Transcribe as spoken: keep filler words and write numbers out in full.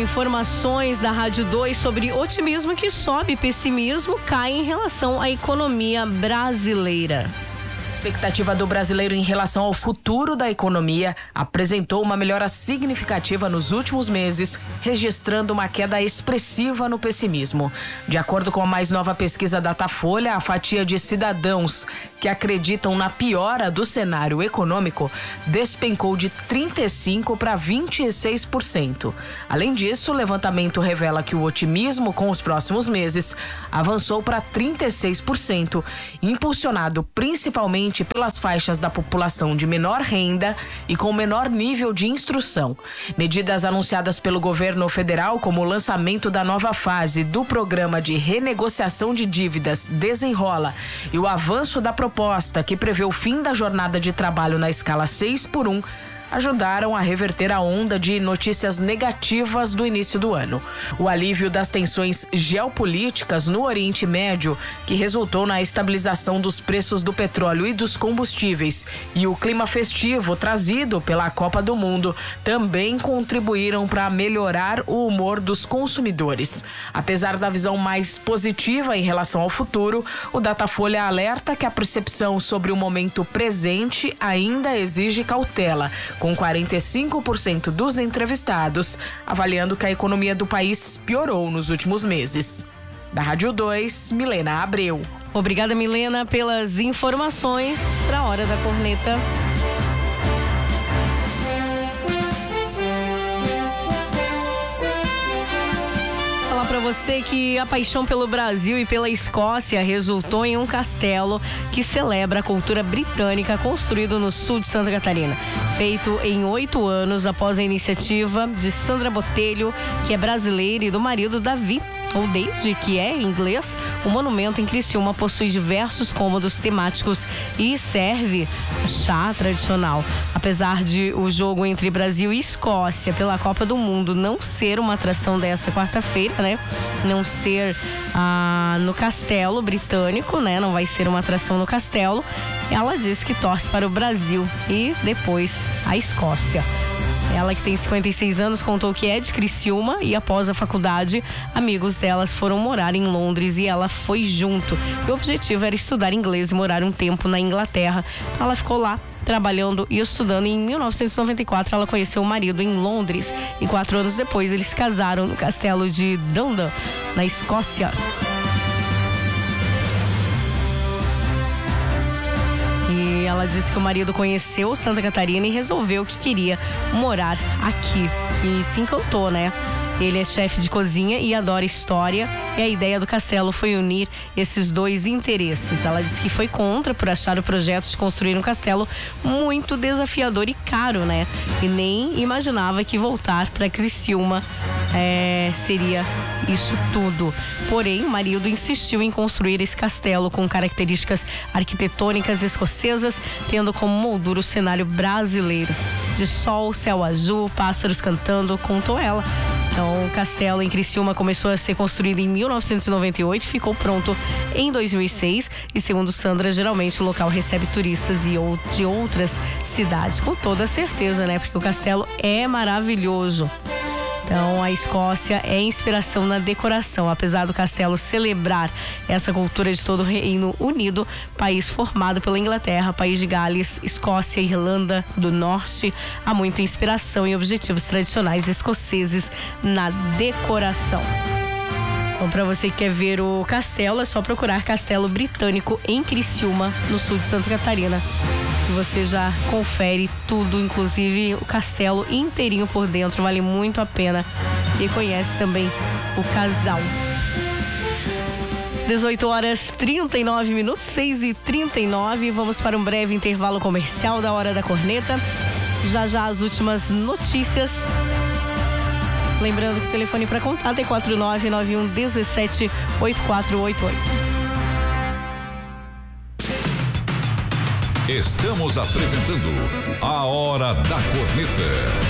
informações da Rádio dois sobre otimismo que sobe, pessimismo cai em relação à economia brasileira. A expectativa do brasileiro em relação ao futuro da economia apresentou uma melhora significativa nos últimos meses, registrando uma queda expressiva no pessimismo. De acordo com a mais nova pesquisa Datafolha, a fatia de cidadãos que acreditam na piora do cenário econômico despencou de trinta e cinco por cento para vinte e seis por cento. Além disso, o levantamento revela que o otimismo com os próximos meses avançou para trinta e seis por cento, impulsionado principalmente pelas faixas da população de menor renda e com menor nível de instrução. Medidas anunciadas pelo governo federal, como o lançamento da nova fase do programa de renegociação de dívidas Desenrola e o avanço da proposta que prevê o fim da jornada de trabalho na escala seis por um, ajudaram a reverter a onda de notícias negativas do início do ano. O alívio das tensões geopolíticas no Oriente Médio, que resultou na estabilização dos preços do petróleo e dos combustíveis, e o clima festivo trazido pela Copa do Mundo também contribuíram para melhorar o humor dos consumidores. Apesar da visão mais positiva em relação ao futuro, o Datafolha alerta que a percepção sobre o momento presente ainda exige cautela, com quarenta e cinco por cento dos entrevistados avaliando que a economia do país piorou nos últimos meses. Da Rádio dois, Milena Abreu. Obrigada, Milena, pelas informações para a Hora da Corneta. Para você que a paixão pelo Brasil e pela Escócia resultou em um castelo que celebra a cultura britânica construído no sul de Santa Catarina. Feito em oito anos após a iniciativa de Sandra Botelho, que é brasileira, e do marido Davi, ou David, que é em inglês, o monumento em Criciúma possui diversos cômodos temáticos e serve chá tradicional. Apesar de o jogo entre Brasil e Escócia pela Copa do Mundo não ser uma atração desta quarta-feira, né? Não ser ah, no Castelo Britânico, né? Não vai ser uma atração no Castelo. Ela diz que torce para o Brasil e depois a Escócia. Ela, que tem cinquenta e seis anos, contou que é de Criciúma e após a faculdade, amigos delas foram morar em Londres e ela foi junto. E o objetivo era estudar inglês e morar um tempo na Inglaterra. Ela ficou lá trabalhando e estudando. Em mil novecentos e noventa e quatro, ela conheceu o marido em Londres e quatro anos depois eles se casaram no castelo de Dundee, na Escócia. E ela disse que o marido conheceu Santa Catarina e resolveu que queria morar aqui, que se encantou, né? Ele é chefe de cozinha e adora história, e a ideia do castelo foi unir esses dois interesses. Ela disse que foi contra por achar o projeto de construir um castelo muito desafiador e caro, né? E nem imaginava que voltar para Criciúma é, seria isso tudo. Porém, o marido insistiu em construir esse castelo com características arquitetônicas escocesas, tendo como moldura o cenário brasileiro. De sol, céu azul, pássaros cantando, contou ela. Então, o castelo em Criciúma começou a ser construído em mil novecentos e noventa e oito, ficou pronto em dois mil e seis e, segundo Sandra, geralmente o local recebe turistas e ou, de outras cidades, com toda certeza, né? Porque o castelo é maravilhoso. Então, a Escócia é inspiração na decoração. Apesar do castelo celebrar essa cultura de todo o Reino Unido, país formado pela Inglaterra, País de Gales, Escócia e Irlanda do Norte, há muita inspiração e objetivos tradicionais escoceses na decoração. Então, para você que quer ver o castelo, é só procurar Castelo Britânico em Criciúma, no sul de Santa Catarina. Que você já confere tudo, inclusive o castelo inteirinho por dentro, vale muito a pena. E conhece também o casal. dezoito horas e trinta e nove minutos, seis e trinta e nove. Vamos para um breve intervalo comercial da Hora da Corneta. Já já as últimas notícias. Lembrando que o telefone para contato é quatro nove nove um um sete oito quatro oito oito. Estamos apresentando a Hora da Corneta.